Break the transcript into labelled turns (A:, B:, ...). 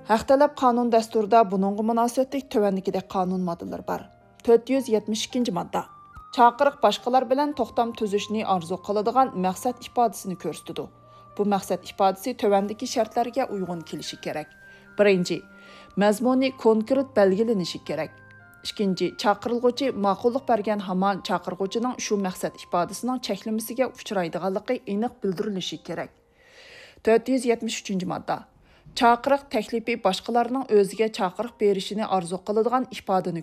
A: Haq talab qonun dasturida buningga munosabatlik tövəndikidek qonun moddalari bor. 472 modda. Chaqiriq boshqalar bilan to'xtam tuzishni orzu qiladigan maqsad ifodasini ko'rsatadi. Bu maqsad ifodasi tövəndiki shartlarga uyg'un kelishi kerak. Birinchi, mazmuni konkret belgilanishi kerak. İkinci, chaqirilguvchi ma'qullik bergan hamon chaqirguvchining shu maqsad ifodasining cheklamasiga uchraydiganligi aniq bildirilishi kerak. 473 modda. Chaqiriq taklifi boshqalarning o'ziga chaqiriq berishini orzu qiladigan ifodani